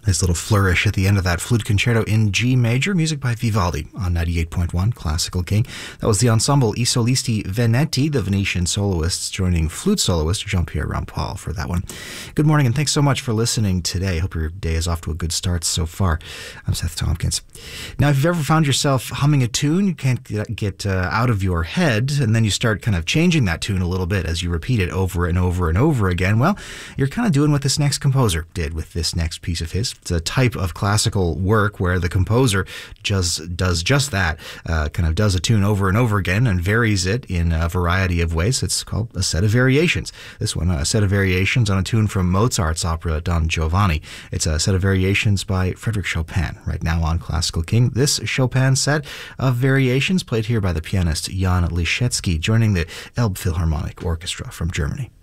Nice little flourish at the end of that flute concerto in G major, music by Vivaldi on 98.1 Classical King. That was the ensemble I Solisti Veneti, the Venetian soloists, joining flute soloist Jean-Pierre Rampal for that one. Good morning, and thanks so much for listening today. Hope your day is off to a good start so far. I'm Seth Tompkins. Now, if you've ever found yourself humming a tune you can't get out of your head, and then you start kind of changing that tune a little bit as you repeat it over and over and over again, well, you're kind of doing what this next composer did with this next piece of his. It's a type of classical work where the composer does just that, kind of does a tune over and over again and varies it in a variety of ways. It's called a set of variations. This one, a set of variations on a tune from Mozart's opera Don Giovanni. It's a set of variations by Frédéric Chopin, right now on Classical King. This Chopin set of variations played here by the pianist Jan Liszewski, joining the Elbphilharmonic Orchestra from Germany.